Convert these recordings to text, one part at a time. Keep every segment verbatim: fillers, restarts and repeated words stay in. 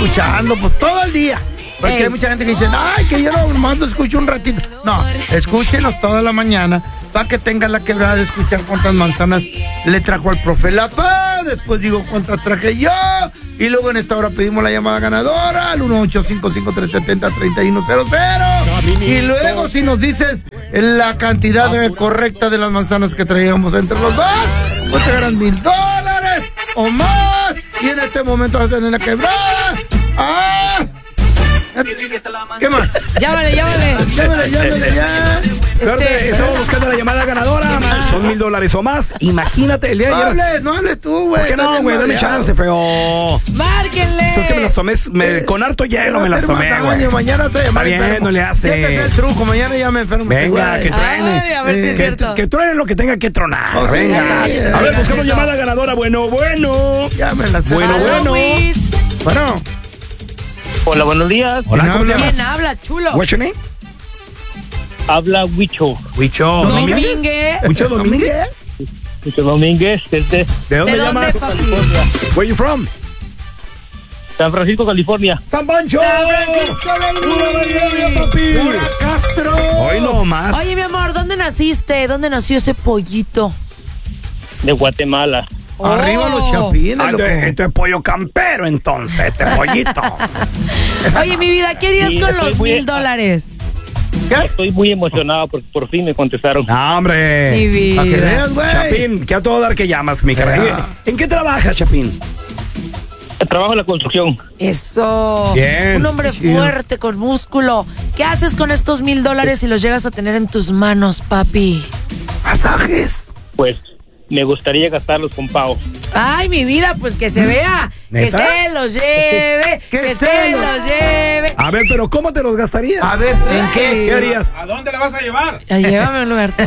escuchando, pues todo el día. Porque Ey. hay mucha gente que dice, ay, que yo nomás lo escucho un ratito. No, escúchenos toda la mañana para que tengan la quebrada de escuchar cuántas manzanas le trajo al profe La Paz. Después digo cuántas traje yo. Y luego en esta hora pedimos la llamada ganadora al uno ocho cinco cinco tres siete cero tres uno cero cero. Y luego si nos dices la cantidad de, correcta de las manzanas que traíamos entre los dos, pues te ganas mil dólares o más. Y en este momento vas a tener la quebrada. ¡Ah! ¿Qué más? Llámale, llámale. Llámale, llámale, ya. Suerte, este... estamos buscando la llamada ganadora. Son mil dólares o más. Imagínate el día de ayer. No hables, no hables tú, güey. ¿Por qué no, güey? Dame chance, feo. Márquenle. Es que me las tomé, me, con harto hielo me las tomé, güey. Mañana se llama. Está bien, no le hace. Este es el truco, mañana ya me enfermo. Venga, que truene. Ay, a ver si es que, cierto. que truene lo que tenga que tronar. Oh, venga. sí, a ver, buscamos llamada ganadora. Bueno, bueno. Ya me las Bueno, bueno. Bueno. Hola, buenos días. Hola, ¿cómo te llamas? ¿Quién habla, chulo? What's your name? Habla Huicho. Huicho Domínguez. Huicho Domínguez. Huicho Domínguez, desde ¿De dónde ¿De llamas? dónde, California. Where you from? San Francisco, California. San Pancho. San Francisco, papi. Pura Castro. Hoy no más. Oye, mi amor, ¿dónde naciste? ¿Dónde nació ese pollito? De Guatemala. Arriba los Oh. chapines, Ah, loco. este, este es pollo campero, entonces, este pollito. Oye, mi vida, ¿qué harías Sí, con estoy los muy- mil dólares? ¿Qué? Estoy muy emocionado porque por fin me contestaron. No, hombre. Mi vida. Para que veas, güey. Chapín, que a todo dar que llamas, mi cara. Ya. ¿En qué trabajas, Chapín? Trabajo en la construcción. Eso. Bien. Un hombre Chido. fuerte, con músculo. ¿Qué haces con estos mil dólares si los llegas a tener en tus manos, papi? Masajes. Pues me gustaría gastarlos con Pau. Ay, mi vida, pues que se vea. ¿Neta? Que se los lleve. Que que se se lo- los lleve. A ver, pero ¿cómo te los gastarías? A ver, ¿en qué? ¿Qué harías? ¿A dónde la vas a llevar? Ya, llévame, Alberto.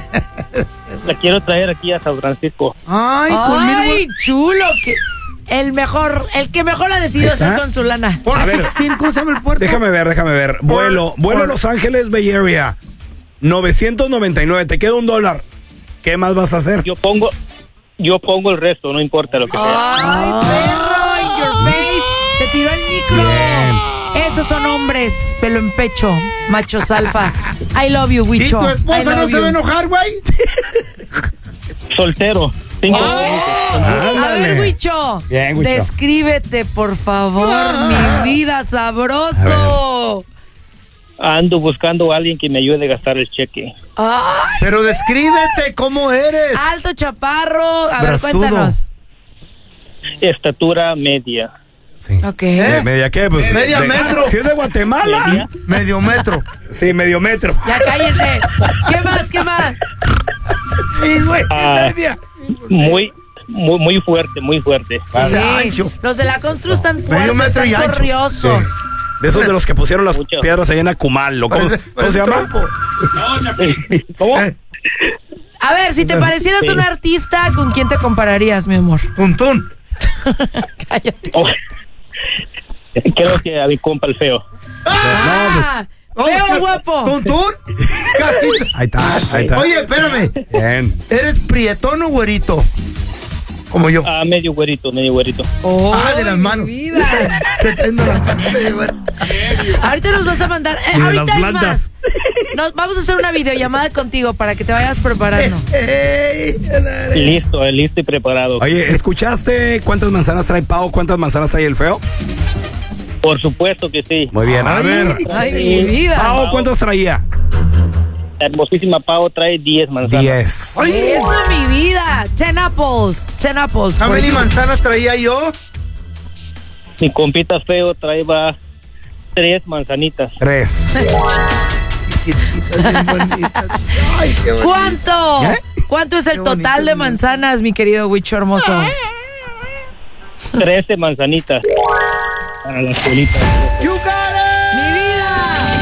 La quiero traer aquí a San Francisco. Ay, conmigo. Ay, chulo. Que el mejor, el que mejor ha decidido ¿Está? hacer con su lana. Por A ver. sixteen, ¿cómo se llama el puerto? Déjame ver, déjame ver. Vuelo, vuelo a Los Ángeles Bay Area. novecientos noventa y nueve, te queda un dólar. ¿Qué más vas a hacer? Yo pongo, yo pongo el resto, no importa lo que sea. Ay, perro, in your face. Te tiró el micro. Bien. Esos son hombres, pelo en pecho, machos alfa. I love you, ¿Y Wicho. tu I esposa no love se va a you. enojar, güey? Soltero. Cinco Oh, a Ándale. ver, Wicho. Bien, Wicho. Descríbete, por favor, Ah. mi vida sabroso. Ando buscando a alguien que me ayude a gastar el cheque. Ay, Pero descríbete cómo eres. alto chaparro. A ver, Brazudo. cuéntanos. Estatura media. Sí. Ok. ¿Eh? ¿Media qué? Pues, Media de- metro. Si es de Guatemala. Medio metro. Sí, medio metro. Ya cállense. ¿Qué más? ¿Qué más? Sí, güey. Ah. Media. Muy, muy, muy fuerte, muy fuerte. O sea, ancho. Los de la constru están Medio fuertes, metro y están ancho. corriosos. Sí. De esos de los que pusieron las Mucho. piedras ahí en Acumal. ¿Cómo, Parece- ¿cómo parece se llama? trompo. No, Chapín. ¿Cómo? Eh, A ver, si te parecieras un artista, ¿con quién te compararías, mi amor? Tuntún. Cállate. Oh. Creo que a mi compa el feo. Ah, Oh, feo casi- guapo. ¿Tuntún? Casi. Ahí está, ahí está. Oye, espérame. Bien. ¿Eres prietón o güerito? Como yo. Ah, medio güerito, medio güerito. Oh, Ah, de las mi manos. vida. Te tengo la mano de güero. Ahorita nos vas a mandar. eh, Y de ahorita las es plantas. más. Nos vamos a hacer una videollamada contigo para que te vayas preparando. Ey, la- Listo, eh, listo y preparado. Oye, ¿escuchaste cuántas manzanas trae Pau? ¿Cuántas manzanas trae el feo? Por supuesto que sí. Muy bien, a Ay. ver. Ay, mi vida. Pau, ¿cuántas traía? La hermosísima Pau trae diez manzanas. Diez. Ay, Eso, mi vida. Ten apples. Ten apples. how por many aquí. manzanas traía yo? Mi compita feo traía tres manzanitas. Tres. Chiquititas, bien bonitas. Ay, qué bonito. ¿Cuánto? ¿Eh? ¿Cuánto es el Qué bonito, total de mi- manzanas, mi querido Wicho hermoso? Trece manzanitas. Para las bolitas. You got it. ¡Mi vida!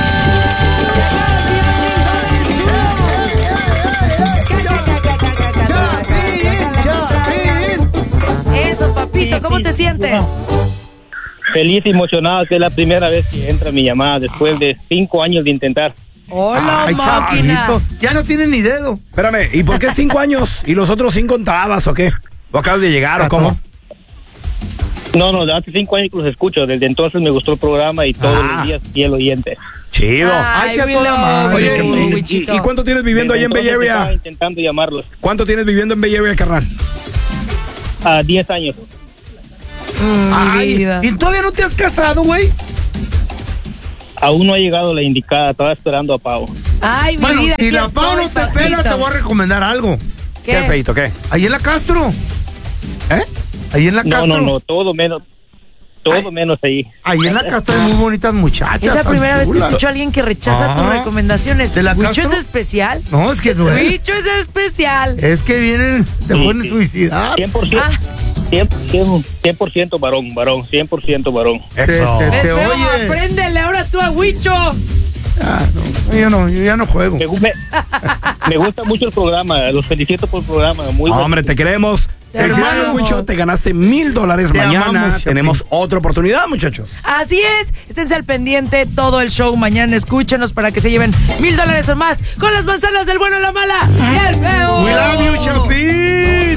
Eso, papito, ¿cómo te sientes? Feliz y emocionado que es la primera vez que entra mi llamada después de cinco años de intentar. Hola, Ay, máquina. chavito. Ya no tiene ni dedo. Espérame, ¿y por qué cinco años? ¿Y los otros cinco entrabas o qué? ¿O acabas de llegar o cómo? No, no, hace cinco años que los escucho. Desde entonces me gustó el programa y todos Ah. los días fiel oyente. Chido. Ay, qué Willow. toda madre, Oye, Chapín. ¿y, y, Wichito. y cuánto tienes viviendo Desde ahí en Bay entonces estaba Area? intentando llamarlos. ¿Cuánto tienes viviendo en Bay Area, carnal? A diez años. Mm, mi Ay, vida. ¿y todavía no te has casado, güey? Aún no ha llegado la indicada. Estaba esperando a Pau. Ay, mi Bueno, vida. si aquí la Pau no estoy, te pela, papito. te voy a recomendar algo. ¿Qué, ¿Qué? feito, qué? Ahí en la Castro. ¿Eh? Ahí en la No, Castro. no, no. Todo menos. Todo Ay. menos ahí. Ahí en la Castro hay muy bonitas muchachas. Es la tan primera vez que chulas. escucho a alguien que rechaza tus Ah. recomendaciones. ¿De la Wicho Castro? es especial. No, es que duele. Wicho es especial. Es que vienen, te Sí, pueden sí. suicidar. cien por ciento. Ah. cien por ciento varón, varón. cien por ciento varón. Eso. Se- se- Es te feo, oye. apréndele ahora tú a Wicho. Ah, no, yo no, yo ya no juego. Me, gu- me, me gusta mucho el programa. Los felicito por el programa. Muy bueno. Hombre, te queremos. Te Felicidades, amamos. Wicho. Te ganaste mil dólares Te mañana. amamos, Chapín. Tenemos otra oportunidad, muchachos. Así es, esténse al pendiente todo el show mañana, escúchenos para que se lleven mil dólares o más con las manzanas del bueno, la mala